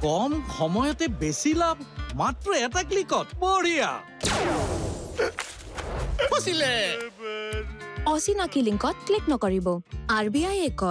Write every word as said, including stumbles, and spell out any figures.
কম সময়তে বেছি লাভ মাত্ৰ এটা ক্লিকত বঢ়িয়া ফচিলে অচিনাকি লিংকত ক্লিক নকৰিব। আৰ বি আই